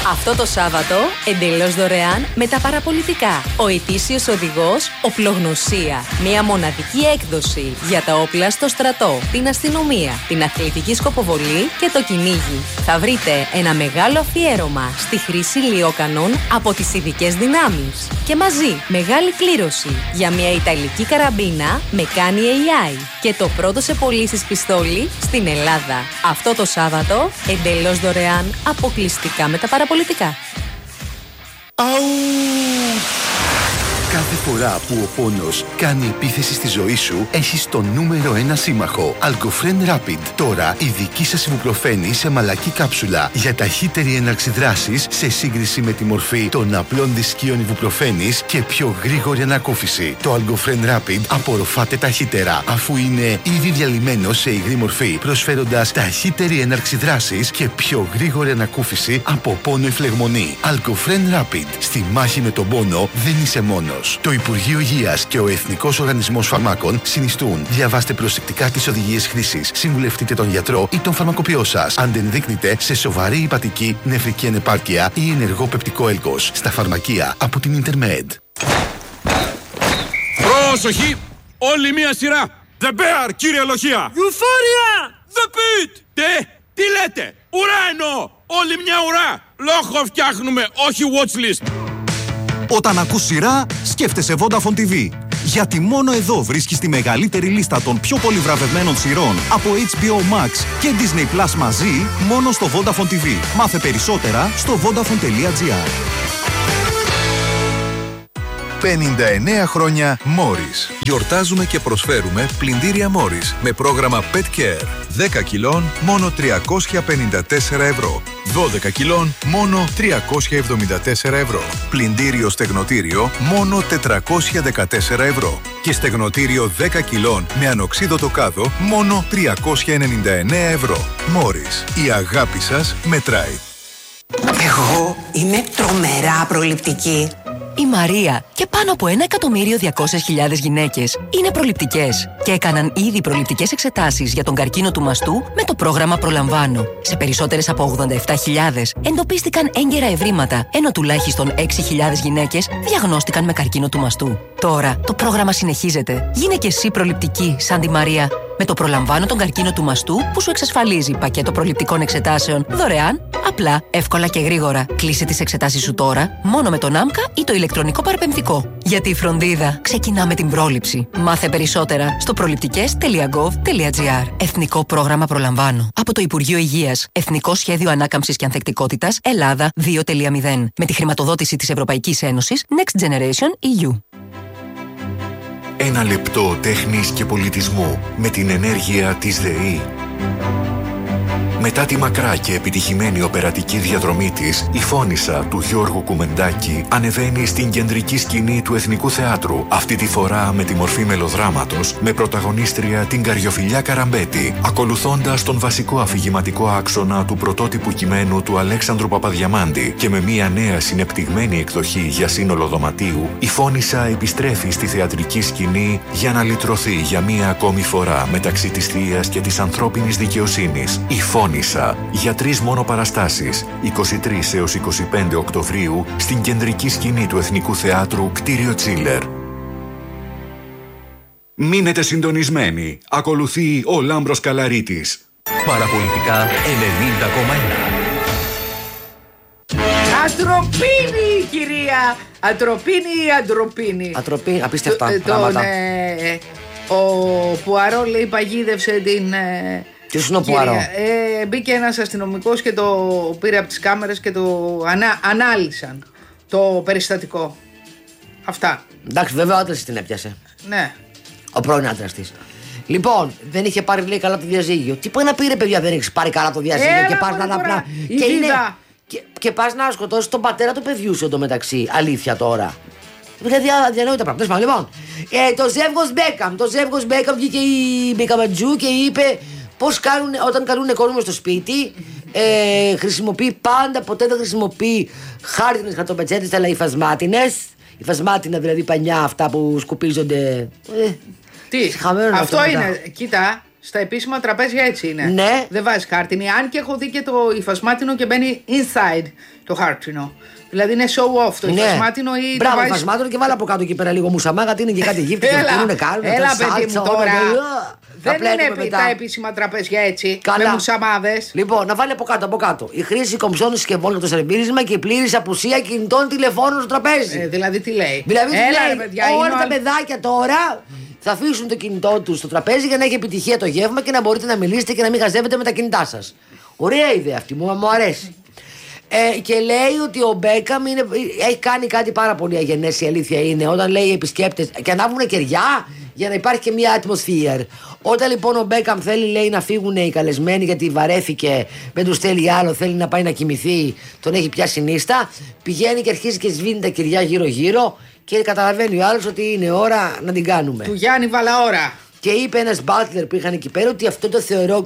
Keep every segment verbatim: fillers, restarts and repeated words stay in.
Αυτό το Σάββατο, εντελώς δωρεάν με τα παραπολιτικά. Ο ετήσιος οδηγός Οπλογνωσία. Μια μοναδική έκδοση για τα όπλα στο στρατό, την αστυνομία, την αθλητική σκοποβολή και το κυνήγι. Θα βρείτε ένα μεγάλο αφιέρωμα στη χρήση λιόκανων από τις ειδικές δυνάμεις. Και μαζί, μεγάλη κλήρωση για μια ιταλική καραμπίνα με κάνει έι άι και το πρώτο σε πωλήσεις πιστόλι στην Ελλάδα. Αυτό το Σάββατο, εντελώς δωρεάν, αποκλειστικά με τα παραπολιτικά. Αου! Κάθε φορά που ο πόνος κάνει επίθεση στη ζωή σου, έχεις το νούμερο ένα σύμμαχο. Algofren Rapid. Τώρα η δική σας ιβουπροφένη σε μαλακή κάψουλα για ταχύτερη έναρξη δράσης σε σύγκριση με τη μορφή των απλών δισκίων ιβουπροφένης και πιο γρήγορη ανακούφιση. Το Algofren Rapid απορροφάται ταχύτερα, αφού είναι ήδη διαλυμένο σε υγρή μορφή, προσφέροντας ταχύτερη έναρξη δράσης και πιο γρήγορη ανακούφιση από πόνο ή φλεγμονή. Algofren Rapid. Στη μάχη με τον πόνο δεν είσαι μόνος. Το Υπουργείο Υγείας και ο Εθνικός Οργανισμός Φαρμάκων συνιστούν. Διαβάστε προσεκτικά τις οδηγίες χρήσης. Συμβουλευτείτε τον γιατρό ή τον φαρμακοποιό σας. Αν δεν δείκνετε σε σοβαρή υπατική, νεφρική ανεπάρκεια ή ενεργό πεπτικό έλκος. Στα φαρμακεία από την Intermed. Πρόσοχη! Όλη μία σειρά! The Bear, κύριε Λοχεία! Euphoria! The Pit! Τι, τι λέτε! Ουρά εννοώ! Όλη μια ουρά! Λόγο φτιάχνουμε, όχι watchlist! Όταν ακούς σειρά, σκέφτεσαι Vodafone τι βι. Γιατί μόνο εδώ βρίσκεις τη μεγαλύτερη λίστα των πιο πολύ βραβευμένων σειρών από έιτς μπι ο Max και Disney Plus μαζί, μόνο στο Vodafone τι βι. Μάθε περισσότερα στο vodafone τελεία gr. πενήντα εννέα χρόνια Morris. Γιορτάζουμε και προσφέρουμε πλυντήρια Morris με πρόγραμμα Pet Care. δέκα κιλών μόνο τριακόσια πενήντα τέσσερα ευρώ. δώδεκα κιλών μόνο τριακόσια εβδομήντα τέσσερα ευρώ. Πλυντήριο στεγνοτήριο μόνο τετρακόσια δεκατέσσερα ευρώ. Και στεγνοτήριο δέκα κιλών με ανοξίδωτο κάδο μόνο τριακόσια ενενήντα εννέα ευρώ. Morris. Η αγάπη σας μετράει. Εγώ είμαι τρομερά προληπτική. Η Μαρία και πάνω από ένα εκατομμύριο διακόσιες χιλιάδες γυναίκες είναι προληπτικές και έκαναν ήδη προληπτικές εξετάσεις για τον καρκίνο του μαστού με το πρόγραμμα Προλαμβάνω. Σε περισσότερες από ογδόντα επτά χιλιάδες εντοπίστηκαν έγκαιρα ευρήματα, ενώ τουλάχιστον έξι χιλιάδες γυναίκες διαγνώστηκαν με καρκίνο του μαστού. Τώρα το πρόγραμμα συνεχίζεται. Γίνε και εσύ προληπτική σαν τη Μαρία. Με το Προλαμβάνω τον καρκίνο του μαστού που σου εξασφαλίζει πακέτο προληπτικών εξετάσεων δωρεάν, απλά, εύκολα και γρήγορα. Κλείσε τις εξετάσεις σου τώρα μόνο με τον ΆΜΚΑ ή το ηλεκτρονικό παραπεμφτικό. Γιατί η φροντίδα ξεκινά με την πρόληψη. Μάθε περισσότερα στο προληπτικές τελεία γκοβ τελεία τζι άρ. Εθνικό πρόγραμμα Προλαμβάνω. Από το Υπουργείο Υγείας. Εθνικό Σχέδιο Ανάκαμψης και Ανθεκτικότητας Ελλάδα δύο κόμμα μηδέν. Με τη χρηματοδότηση της Ευρωπαϊκής Ένωσης Next Generation ι γιου. Ένα λεπτό τέχνης και πολιτισμού με την ενέργεια της ΔΕΗ. Μετά τη μακρά και επιτυχημένη οπερατική διαδρομή της, η Φώνισσα του Γιώργου Κουμεντάκη ανεβαίνει στην κεντρική σκηνή του Εθνικού Θεάτρου, αυτή τη φορά με τη μορφή μελοδράματος, με πρωταγωνίστρια την Καριοφιλιά Καραμπέτη, ακολουθώντας τον βασικό αφηγηματικό άξονα του πρωτότυπου κειμένου του Αλέξανδρου Παπαδιαμάντη και με μια νέα συνεπτυγμένη εκδοχή για σύνολο δωματίου, η Φώνισσα επιστρέφει στη θεατρική σκηνή για να λυτρωθεί για μια ακόμη φορά μεταξύ της θείας και της ανθρώπινης δικαιοσύνης. Η Φώνισσα για τρεις μόνο παραστάσεις, εικοστή τρίτη έως εικοστή πέμπτη Οκτωβρίου, στην κεντρική σκηνή του Εθνικού Θεάτρου Κτίριο Τσίλερ. Μείνετε συντονισμένοι. Ακολουθεί ο Λάμπρος Καλαρίτης. Παραπολιτικά ενενήντα κόμμα ένα. Ατροπίνη, κυρία! Ατροπίνη ή αντροπίνη? Ατροπίνη, απίστευτα το, πράγματα. Τον, ε, ο Πουαρό, λέει, παγίδευσε την... Ε, Ποιος είναι ο Πουαρό? Ε, μπήκε ένας αστυνομικός και το πήρε από τις κάμερες και το ανα, ανάλυσαν το περιστατικό. Αυτά. Εντάξει, βέβαια ο άντρας την έπιασε. Ναι. Ο πρώην άντρας της. Λοιπόν, δεν είχε πάρει, λέει, καλά το διαζύγιο. Τι πάει να πήρε, παιδιά, δεν έχει πάρει καλά το διαζύγιο? Έλα, και πας να αναπλά. Και, είναι... και, και πας να σκοτώσεις τον πατέρα του παιδιού σου εντωμεταξύ. Αλήθεια τώρα. Δηλαδή, αδιανόητα πράγματα. Λοιπόν, ε, το ζεύγος Μπέκαμ. Το ζεύγος Μπέκαμ βγήκε η Μπεκαματζού και είπε πώς κάνουν όταν καλούν κόσμο στο σπίτι. Ε, χρησιμοποιεί πάντα, ποτέ δεν χρησιμοποιεί χάρτινες χαρτοπετσέτες, αλλά υφασμάτινες. Υφασμάτινα δηλαδή πανιά, αυτά που σκουπίζονται. Ε, Τι, αυτό είναι, κοίτα, Στα επίσημα τραπέζια έτσι είναι. Ναι. Δεν βάζει χάρτινη. Αν και έχω δει και το υφασμάτινο και μπαίνει inside το χάρτινο. Δηλαδή είναι show off το ναι. υφασμάτινο ή. Μπράβο, βάζεις... υφασμάτινο και βάλα από κάτω εκεί πέρα λίγο μουσαμά, γιατί είναι και κάτι γύφτη και πίνουνε κάρουν. Έλα, παιδί μου τώρα. Δεν είναι μετά. Τα επίσημα τραπέζια έτσι. Καλά. Με μουσαμάδες. Λοιπόν, να βάλει από κάτω, από κάτω. Η χρήση κομψών συσκευών για το σερβίρισμα και η πλήρης απουσία κινητών τηλεφώνων στο τραπέζι. Ε, δηλαδή τι λέει. Δηλαδή Έλα, λέει, παιδιά, όλα τα all... παιδάκια τώρα θα αφήσουν το κινητό του στο τραπέζι για να έχει επιτυχία το γεύμα και να μπορείτε να μιλήσετε και να μην χαζεύετε με τα κινητά σας. Ωραία ιδέα αυτή, μου, μου αρέσει. Ε, και λέει ότι ο Μπέκαμ είναι, έχει κάνει κάτι πάρα πολύ αγενές, η αλήθεια είναι, όταν λέει οι επισκέπτες και ανάβουν κεριά για να υπάρχει και μια ατμοσφαίρα. Όταν λοιπόν ο Μπέκαμ θέλει, λέει, να φύγουν οι καλεσμένοι γιατί βαρέθηκε, δεν του στέλνει άλλο, θέλει να πάει να κοιμηθεί, τον έχει πιάσει νύστα, πηγαίνει και αρχίζει και σβήνει τα κεριά γύρω-γύρω και καταλαβαίνει ο άλλος ότι είναι ώρα να την κάνουμε. Του Γιάννη Βαλαώρα. Και είπε ένας μπάτλερ που είχαν εκεί πέρα ότι αυτό το θεωρώ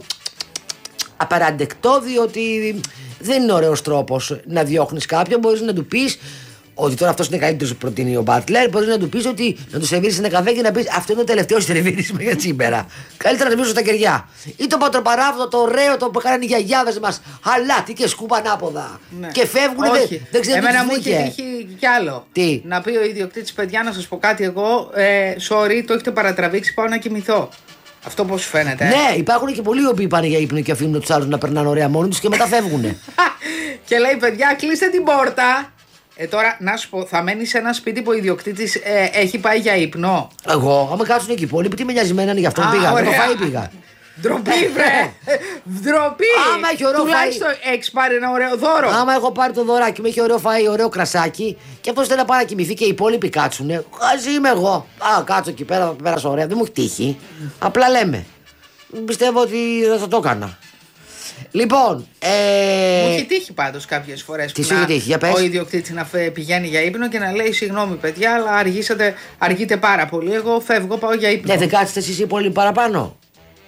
απαραντεκτό, διότι δεν είναι ωραίος τρόπος να διώχνεις κάποιον. Μπορείς να του πεις ότι τώρα αυτός είναι καλύτερος που προτείνει ο μπάτλερ. Μπορείς να του πεις ότι να του σερβίρεις ένα καφέ και να πεις αυτό είναι το τελευταίο σερβίρισμα για σήμερα. Καλύτερα να σβήσω στα κεριά. Ή το πατροπαράδοτο, το ωραίο το που έκαναν οι γιαγιάδες μας. Αλάτι και σκούπα ανάποδα. Ναι. Και φεύγουν, δεν, δεν ξέρουν τι. Εμένα μου είχε τύχει κι άλλο. Τι? Να πει ο ιδιοκτήτης, παιδιά, να σας πω κάτι εγώ. Ε, sorry, το έχετε παρατραβήξει, πάω να κοιμηθώ. Αυτό πώς σου φαίνεται. Ναι, υπάρχουν και πολλοί οι οποίοι πάνε για ύπνο και αφήνουν τους άλλους να περνάνε ωραία μόνοι τους και μετά φεύγουν. Και λέει, παιδιά, κλείστε την πόρτα. Ε, τώρα, να σου πω, θα μένει σε ένα σπίτι που ο ιδιοκτήτης ε, έχει πάει για ύπνο. Εγώ, άμα κάτσουν εκεί οι υπόλοιποι, τι με νοιάζει εμένα, γι' αυτό πήγα. Δεν το φάει πήγα. Ντροπή, βρε! Ντροπή! Άμα έχει ωραίο τουλάχιστον έχεις πάρει ένα ωραίο δώρο. Άμα έχω πάρει το δωράκι μου, έχει ωραίο φαΐ, ωραίο κρασάκι και αυτός θέλει να πάει να κοιμηθεί και οι υπόλοιποι κάτσουνε. Χαζή είμαι εγώ. Α, κάτσω εκεί πέρα, πέρασα ωραία. Δεν μου έχει τύχει. Απλά λέμε. Πιστεύω ότι δεν θα το έκανα. Λοιπόν. Ε... Μου έχει τύχει πάντως κάποιες φορές που να, τύχει, για πες. Ο ιδιοκτήτης να πηγαίνει για ύπνο και να λέει συγγνώμη παιδιά, αλλά αργήσατε, αργείτε πάρα πολύ. Εγώ φεύγω, πάω για ύπνο. Ναι, δεν κάτσετε εσείς οι υπόλοιποι παραπάνω.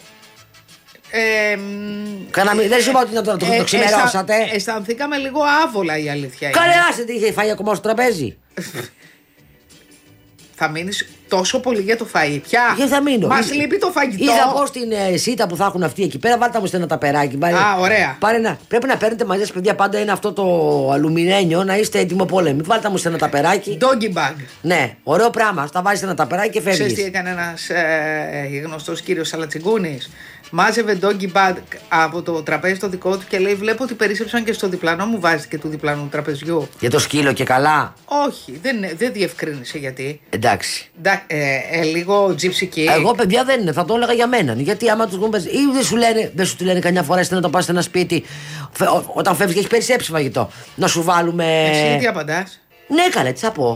Ε, Κανα, δεν σου είπα ότι να το, το, ε, το ξημερώσατε. Αισθα, αισθανθήκαμε λίγο άβολα, η αλήθεια. Καλέ, άσε τι είχε φάει ακόμα στο τραπέζι. Θα μείνεις τόσο πολύ για το φαΐ. Πια. Γιατί θα μείνω. Μας λείπει το φαγητό. Ή θα πω στην ε, σίτα που θα έχουν αυτοί εκεί πέρα, βάλτε μου σε ένα ταπεράκι. Πάρε, Α, ωραία. Πάρε ένα, πρέπει να παίρνετε μαζί σας, παιδιά, πάντα είναι αυτό το αλουμινένιο, να είστε έτοιμοπόλεμοι. Βάλτε μου σε ένα ταπεράκι. Doggy bag. Ναι, ωραίο πράγμα. Θα βάζεις ένα ταπεράκι και φεύγεις. Ξέρεις τι έκανε ένας ε, γνωστός κύριος Σαλατσιγκούνης. Μάζευε doggy bag από το τραπέζι το δικό του και λέει: βλέπω ότι περίσσεψαν και στο διπλανό μου, βάζει και του διπλανού τραπεζιού. Για το σκύλο και καλά. Όχι, δεν, δεν διευκρίνησε γιατί. Εντάξει. Ντα, ε, ε, λίγο gypsy key. Εγώ, παιδιά, δεν είναι, θα το έλεγα για μένα. Γιατί άμα του πούμε. Ή δεν σου λένε, δεν σου τη λένε καμιά φορά, να το πα σε ένα σπίτι, φε, ό, όταν φεύγει και έχει περισσέψει φαγητό. Να σου βάλουμε. Εσύ τι απαντάς? Ναι, καλέ, τι θα πω.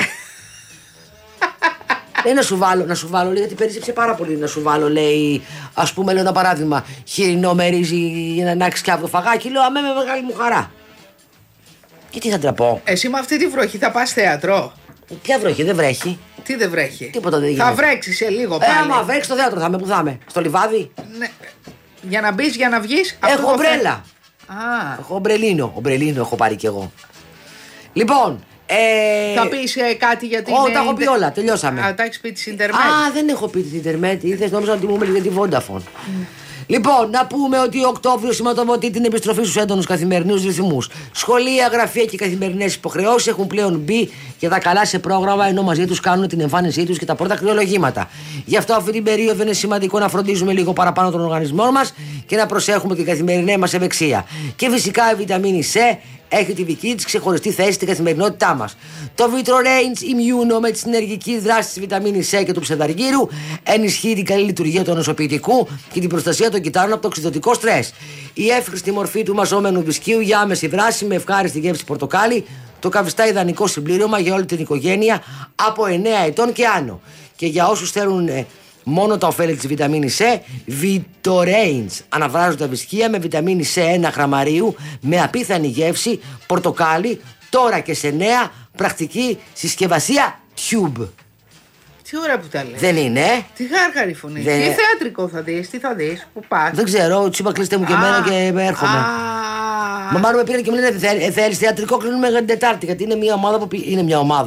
Λέει να σου βάλω, να σου βάλω, λέει, γιατί περίσσεψε πάρα πολύ να σου βάλω, λέει, ας πούμε, λέω ένα παράδειγμα, χοιρινό με ρύζι για να έχει και από το φαγάκι, λέω, αμέ με μεγάλη μου χαρά. Και τι θα τραπώ. Εσύ με αυτή τη βροχή θα πας θέατρο? Ποια βροχή, δεν βρέχει. Τι δεν βρέχει? Τίποτα δεν γίνεται. Θα βρέξει σε λίγο πάλι. Ε, άμα βρέξει στο θέατρο θα είμαι, που θα είμαι, στο λιβάδι. Ναι. Για να μπει, για να βγει. Έχω ομπρέλα. Α. Έχω ομπρελίνο, ομπρελίνο έχω πάρει κι εγώ. Λοιπόν. Ε... Θα πεις ε, κάτι γιατί. Ω, τα έχω πει όλα, τελειώσαμε. Α, τα έχεις πει τη Ιντερνετ. Α, δεν έχω πει τη Ιντερνετ. Ήθελες, νόμιζα ότι μου έλεγε για τη Vodafone. Mm. Λοιπόν, να πούμε ότι ο Οκτώβριος σηματοδοτεί την επιστροφή στους έντονους καθημερινούς ρυθμούς. Σχολεία, γραφεία και καθημερινές υποχρεώσεις έχουν πλέον μπει και τα καλά σε πρόγραμμα, ενώ μαζί τους κάνουν την εμφάνισή τους και τα πρώτα κρυολογήματα. Γι' αυτό αυτή την περίοδο είναι σημαντικό να φροντίζουμε λίγο παραπάνω τον οργανισμό μας και να προσέχουμε την καθημερινή μας ευεξία. Και φυσικά η βιταμίνη C έχει τη δική της ξεχωριστή θέση στην καθημερινότητά μας. Το VitroRange Immuno με τη συνεργική δράση της βιταμίνης C και του ψευδαργύρου ενισχύει την καλή λειτουργία του ανοσοποιητικού και την προστασία των κυτάρων από το οξυδωτικό στρες. Η εύχρηστη μορφή του μαζόμενου βισκίου για άμεση δράση με ευχάριστη γεύση πορτοκάλι το καθιστά ιδανικό συμπλήρωμα για όλη την οικογένεια από εννέα ετών και άνω. Και για όσους θέλουν ε, μόνο τα ωφέλη της βιταμίνης C, VitroRange αναβράζονται τα βισκία με βιταμίνη C ένα γραμμαρίου με απίθανη γεύση πορτοκάλι, τώρα και σε νέα πρακτική συσκευασία Tube. Τι ώρα που τα λες. Δεν είναι. Τι γάργαρη φωνή. Δεν... Τι θεατρικό θα δεις, τι θα δεις, που πας. Δεν ξέρω, του είπα κλείστε μου και εμένα και έρχομαι. Μα μάλλον με πήραν και μου λένε θέλεις θεατρικό, κλείνουμε για την Τετάρτη, γιατί είναι μια ομάδα που είναι μια ομάδα.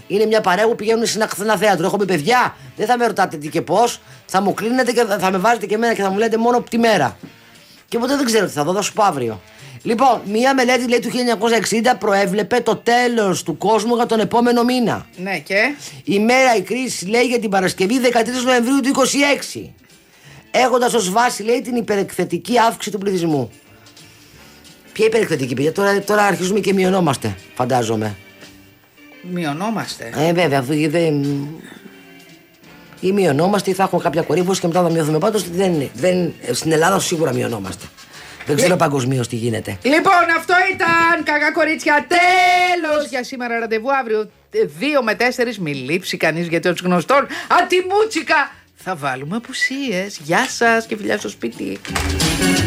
Είναι μια παρέα που πηγαίνουν σε ένα θέατρο. Έχω πει παιδιά, δεν θα με ρωτάτε τι και πώς, θα μου κλείνετε και θα με βάζετε και εμένα και θα μου λέτε μόνο τη μέρα. Και ποτέ δεν ξέρω τι θα δω, θα σου πω αύριο. Λοιπόν, μια μελέτη λέει του χίλια εννιακόσια εξήντα προέβλεπε το τέλος του κόσμου για τον επόμενο μήνα. Ναι, και. Η μέρα η κρίση λέει για την Παρασκευή δεκατρείς Νοεμβρίου του είκοσι έξι. Έχοντας ως βάση, λέει, την υπερεκθετική αύξηση του πληθυσμού. Ποια υπερεκθετική, παιδιά, τώρα, τώρα αρχίζουμε και μειωνόμαστε, φαντάζομαι. Μειωνόμαστε. Ε, βέβαια, αφού δεν. Ή μειωνόμαστε ή θα έχουμε κάποια κορύφωση και μετά θα μειωθούμε. Πάντως δεν, δεν, στην Ελλάδα σίγουρα μειωνόμαστε. Δεν ξέρω Λε... παγκοσμίως τι γίνεται. Λοιπόν, αυτό ήταν κακά κορίτσια. Τέλος για σήμερα. Ραντεβού αύριο δύο με τέσσερις. Μη λείψει κανείς γιατί ως γνωστόν ατιμούτσικα θα βάλουμε απουσίες. Γεια σας και φιλιά στο σπίτι.